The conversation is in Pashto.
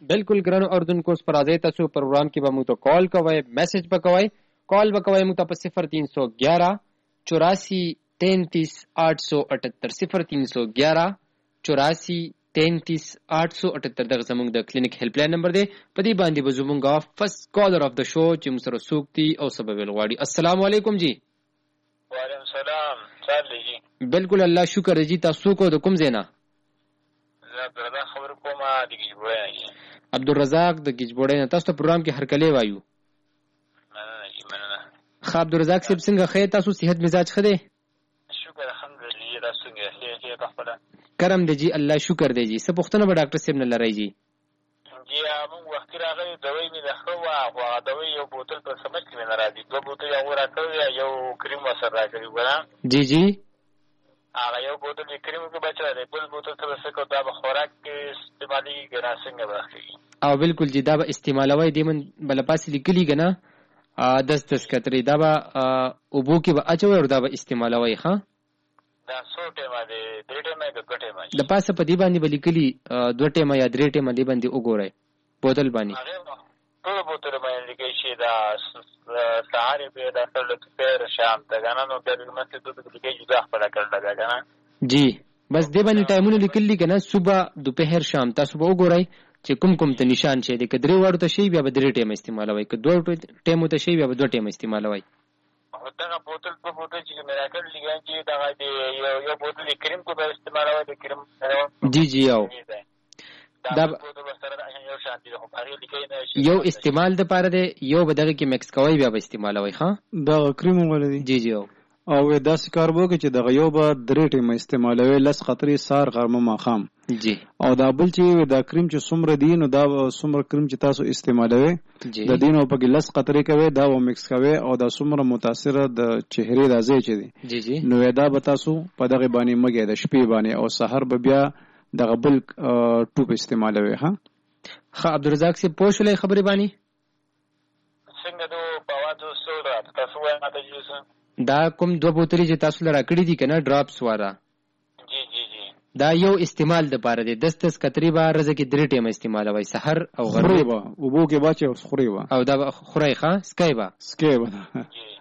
بالکل ګرانو اردوونکو پر راځي تاسو پروګرام کې به مو ته کال کوئ میسج به کوئ کال به کوئ مو ته په 0311 84 33 878 0311 84 33 878 دغه زموږ د کلینیک هیلپ لاین نمبر دی په دې باندې به زموږ فرست کالر اف د شو چې موږ سره سوکتي او سبب الغواړي. السلام علیکم جی. وعلیکم السلام. چارلی جی. بالکل الله شکر جی. تاسو کو د کوم زینا؟ عبدالرزاق خبر کومه د گیجبوړی نه. عبدالرزاق د گیجبوړی نه. تاسو ته پروګرام کې هرکلی وایو. مننه جی مننه. ښه عبدالرزاق صاحب څنګه خیر تاسو صحت مزاج ښه دی؟ شکر الحمدلله. تاسو څنګه خیر خپل؟ کرم دی جی الله شکر دی جی. څه پوښتنه به ډاکټر صاحب نه لرئ جی؟ جی موږ وخت راغلی دوی مې د ښه وه خو هغه دوی یو بوتل په سمج کې مې نه راځي 2 بوتل هغه راکړی یو کریم ورسره راکړي ګوره جی جی هغه یو بوتل یې کریم کې بچ راځي بل بوتل ته به څه کوو دا به خوراک کې استعمالېږي که نه څنګه به اخلي او بالکل جی دا به استعمالوئ دې من بله پاسې لیکلي که نه 10 کترې دا به اوبو کې به اچوئ او دا به استعمالوئ ښه دا څو ټیمه دی 3 ټیمه که 2 ټیمه د پاسه په دې باندې به لیکلي 2 ټیمه یا 3 ټیمه دې باندې وګورئ بوتل باندې ټول بوتل باندې لیکل شي دا سهار یې بیا دا کړل دوپهر شام ته که نه نو بیا لمونځ ته لیکل جدا خپله کړل لګه که نه جی بس دې باندې ټایمونه لیکلي که نه صبح دوپهر شام تاسو به وګورئ چې کوم ته نشان شي دی که 3 واړو ته شي بیا به 3 ټیمه استعمالوئ که 2 ټیمو ته شي بیا به 2 ټیمه استعمالوئ دغه بوتل 2 بوتل چې مې راکړل لیکل چې دغه یو بوتل کریم کو به استعمالوئ د کریم جی جی دا یو استعمال د پاره دی یو به دغه کې مکس کوئ بیا به استعمالوئ ښه دغه کریم ولې جی جی او داسې کار به وکړي چې دغه یو به 3 ټیمه استعمالوي 10 خطرې سار غرمه ماښام جی او دا بل چې دا کریم چې څومره دی نو دا څومره کریم چې تاسو استعمالوي د دې نو په کې 10 خطرې کوي دا و مکس کوي او دا څومره متاثره د چهرې د ځای چې دی جی جی نو دا به تاسو په دغه باندې مګي د شپې باندې او سحر به بیا دغه بل ټوپ استعمالوي ها ښه عبدالرزاق صاحب پوه شولئ خبرې باندې څنګه دو په وادو سودا تاسو وایي ماته جوس دا کوم 2 بوتلې چې تاسو لره کړې دي که نه ډراپس واره جی جی جی دا یو استعمال د پاره دی 10 کترې به ورځه کې 3 ټیمه استعمالوئ سحر او غرمه اوبو کې باچې او خوري به او دا خورئ ښه سکی به جی